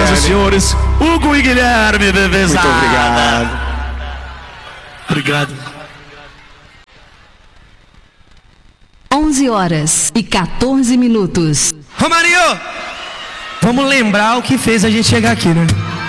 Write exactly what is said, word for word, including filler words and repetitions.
Senhoras e senhores, Hugo e Guilherme, bebezada. Muito obrigado. Obrigado. onze horas e quatorze minutos. Romarinho, vamos lembrar o que fez a gente chegar aqui, né?